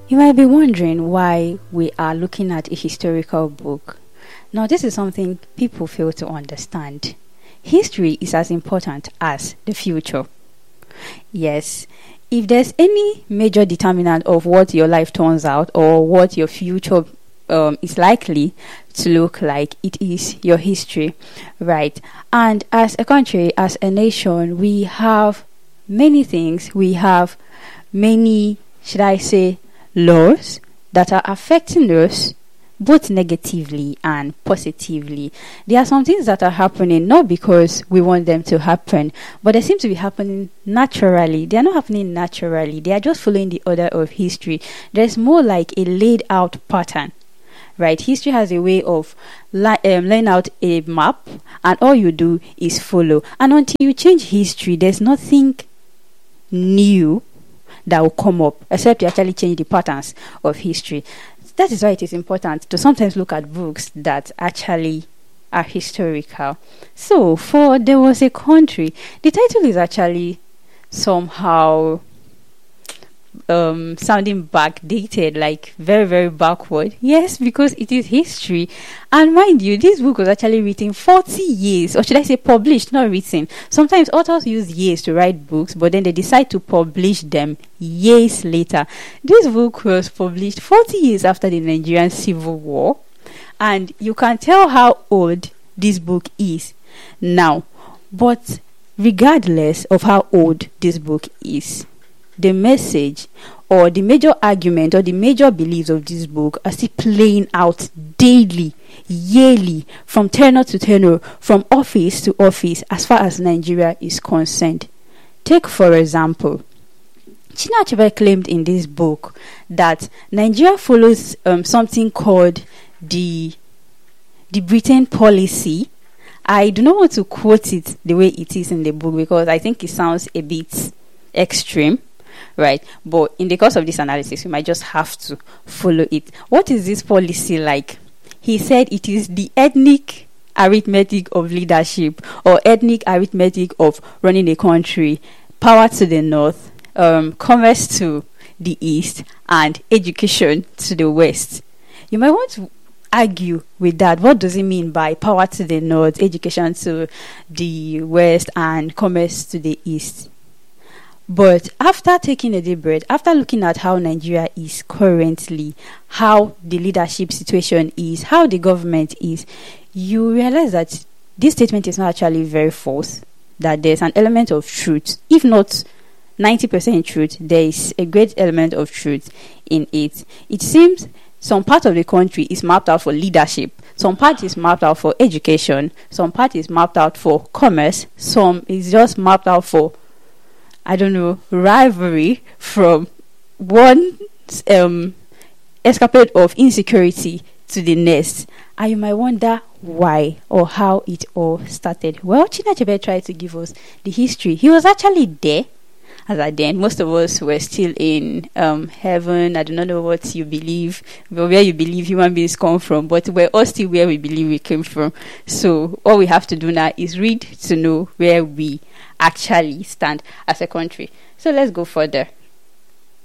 You might be wondering why we are looking at a historical book. Now, this is something people fail to understand. History is as important as the future. Yes, if there's any major determinant of what your life turns out or what your future is likely to look like, it is your history, right? And as a country, as a nation, we have many things. We have many, should I say, laws that are affecting us both negatively and positively. There are some things that are happening not because we want them to happen, but they seem to be happening naturally. They are not happening naturally. They are just following the order of history. There's more like a laid out pattern, right? History has a way of laying out a map, and all you do is follow. And until you change history, there's nothing new that will come up except you actually change the patterns of history. That is why it is important to sometimes look at books that actually are historical. So, for There Was a Country, the title is actually somehow sounding backdated, like very, very backward. Yes, because it is history. And mind you, this book was actually written 40 years, or should I say published, not written. Sometimes authors use years to write books, but then they decide to publish them years later. This book was published 40 years after the Nigerian Civil War, and you can tell how old this book is now. But regardless of how old this book is, the message or the major argument or the major beliefs of this book are still playing out daily, yearly, from tenure to tenure, from office to office, as far as Nigeria is concerned. Take, for example, Chinua Achebe claimed in this book that Nigeria follows something called the Britain policy. I do not want to quote it the way it is in the book because I think it sounds a bit extreme, right? But in the course of this analysis, we might just have to follow it. What is this policy like? He said it is the ethnic arithmetic of leadership, or ethnic arithmetic of running a country. Power to the north, commerce to the east, and education to the west. You might want to argue with that. What does it mean by power to the north, education to the west, and commerce to the east? But after taking a deep breath, after looking at how Nigeria is currently, how the leadership situation is, how the government is, you realize that this statement is not actually very false, that there's an element of truth. If not 90% truth, there is a great element of truth in it. It seems some part of the country is mapped out for leadership, some part is mapped out for education, some part is mapped out for commerce, some is just mapped out for, I don't know, rivalry from one escapade of insecurity to the next. And you might wonder why or how it all started. Well, Chinua Achebe tried to give us the history. He was actually there. As at then, most of us were still in heaven. I do not know what you believe, where you believe human beings come from, but we're all still where we believe we came from. So all we have to do now is read to know where we actually stand as a country. So let's go further.